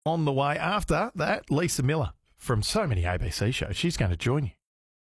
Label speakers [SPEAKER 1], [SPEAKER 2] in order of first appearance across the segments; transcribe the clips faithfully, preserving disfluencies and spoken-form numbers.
[SPEAKER 1] On the way after that, Lisa Miller from so many A B C shows. She's going to join you.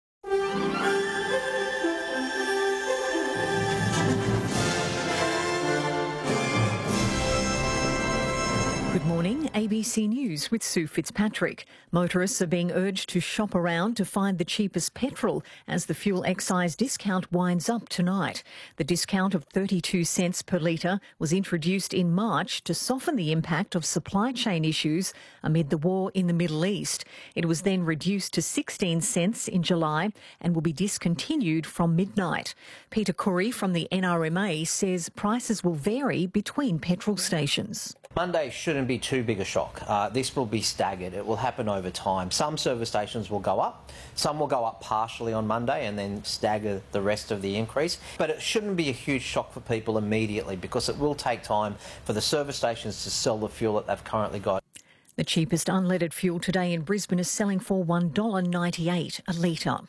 [SPEAKER 2] Good morning, A B C News with Sue Fitzpatrick. Motorists are being urged to shop around to find the cheapest petrol as the fuel excise discount winds up tonight. The discount of thirty-two cents per litre was introduced in March to soften the impact of supply chain issues amid the war in the Middle East. It was then reduced to sixteen cents in July and will be discontinued from midnight. Peter Curry from the N R M A says prices will vary between petrol stations.
[SPEAKER 3] Monday shouldn't be too big a shock. Uh, this will be staggered. It will happen over time. Some service stations will go up. Some will go up partially on Monday and then stagger the rest of the increase. But it shouldn't be a huge shock for people immediately because it will take time for the service stations to sell the fuel that they've currently got.
[SPEAKER 2] The cheapest unleaded fuel today in Brisbane is selling for one dollar ninety-eight a litre.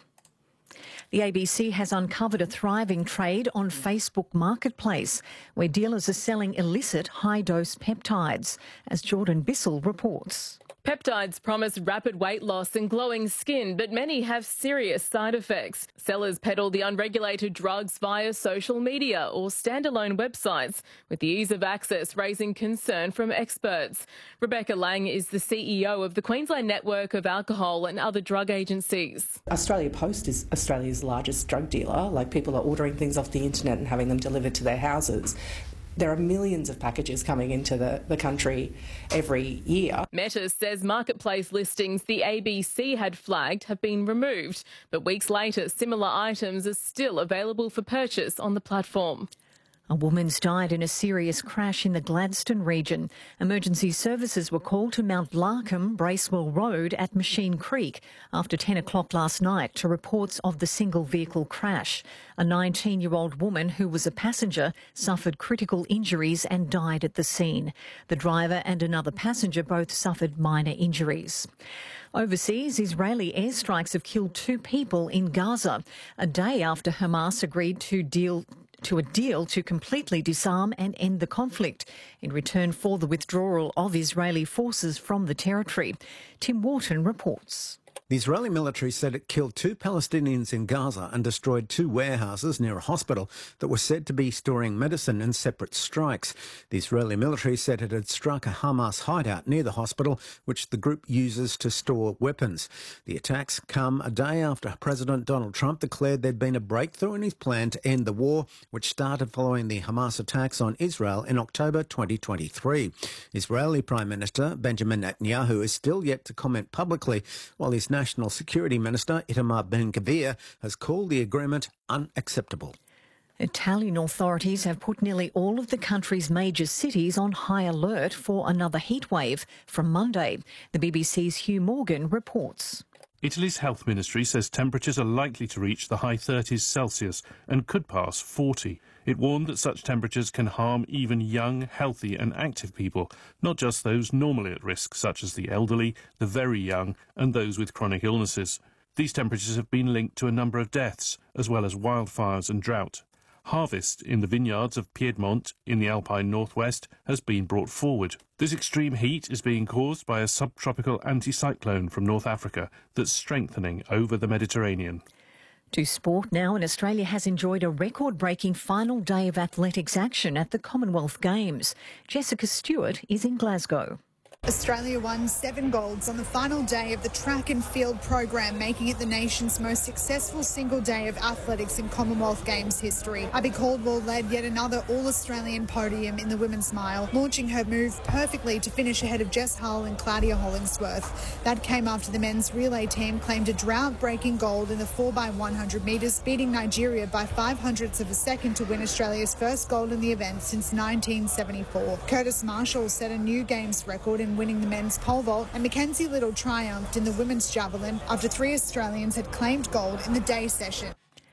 [SPEAKER 2] The A B C has uncovered a thriving trade on Facebook Marketplace, where dealers are selling illicit high-dose peptides, as Jordan Bissell reports.
[SPEAKER 4] Peptides promise rapid weight loss and glowing skin, but many have serious side effects. Sellers peddle the unregulated drugs via social media or standalone websites, with the ease of access raising concern from experts. Rebecca Lang is the C E O of the Queensland Network of Alcohol and Other Drug Agencies.
[SPEAKER 5] Australia Post is Australia's largest drug dealer. Like, people are ordering things off the internet and having them delivered to their houses. There are millions of packages coming into the, the country every year.
[SPEAKER 4] Meta says marketplace listings the A B C had flagged have been removed, but weeks later similar items are still available for purchase on the platform.
[SPEAKER 2] A woman's died in a serious crash in the Gladstone region. Emergency services were called to Mount Larkham, Bracewell Road at Machine Creek after ten o'clock last night to reports of the single vehicle crash. A nineteen-year-old woman who was a passenger suffered critical injuries and died at the scene. The driver and another passenger both suffered minor injuries. Overseas, Israeli airstrikes have killed two people in Gaza, a day after Hamas agreed to deal to a deal to completely disarm and end the conflict in return for the withdrawal of Israeli forces from the territory. Tim Wharton reports.
[SPEAKER 6] The Israeli military said it killed two Palestinians in Gaza and destroyed two warehouses near a hospital that were said to be storing medicine in separate strikes. The Israeli military said it had struck a Hamas hideout near the hospital, which the group uses to store weapons. The attacks come a day after President Donald Trump declared there'd been a breakthrough in his plan to end the war, which started following the Hamas attacks on Israel in October twenty twenty-three. Israeli Prime Minister Benjamin Netanyahu is still yet to comment publicly, while his National Security Minister Itamar Ben-Gvir has called the agreement unacceptable.
[SPEAKER 2] Italian authorities have put nearly all of the country's major cities on high alert for another heatwave from Monday. The B B C's Hugh Morgan reports.
[SPEAKER 7] Italy's health ministry says temperatures are likely to reach the high thirties Celsius and could pass forty. It warned that such temperatures can harm even young, healthy and active people, not just those normally at risk, such as the elderly, the very young and those with chronic illnesses. These temperatures have been linked to a number of deaths, as well as wildfires and drought. Harvest in the vineyards of Piedmont in the Alpine Northwest has been brought forward. This extreme heat is being caused by a subtropical anticyclone from North Africa that's strengthening over the Mediterranean.
[SPEAKER 2] To sport now, and Australia has enjoyed a record-breaking final day of athletics action at the Commonwealth Games. Jessica Stewart is in Glasgow.
[SPEAKER 8] Australia won seven golds on the final day of the track and field program, making it the nation's most successful single day of athletics in Commonwealth Games history. Abby Caldwell led yet another All-Australian podium in the women's mile, launching her move perfectly to finish ahead of Jess Hull and Claudia Hollingsworth. That came after the men's relay team claimed a drought-breaking gold in the four by one hundred metres, beating Nigeria by five hundredths of a second to win Australia's first gold in the event since nineteen seventy-four. Curtis Marshall set a new Games record in winning the men's pole vault, and Mackenzie Little triumphed in the women's javelin after three Australians had claimed gold in the day session.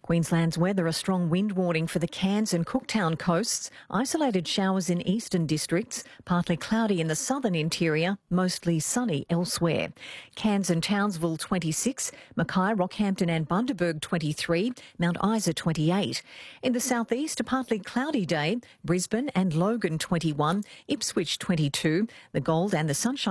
[SPEAKER 2] Queensland's weather, a strong wind warning for the Cairns and Cooktown coasts, isolated showers in eastern districts, partly cloudy in the southern interior, mostly sunny elsewhere. Cairns and Townsville twenty-six, Mackay, Rockhampton and Bundaberg twenty-three, Mount Isa twenty-eight. In the southeast, a partly cloudy day, Brisbane and Logan twenty-one, Ipswich twenty-two, the Gold and the Sunshine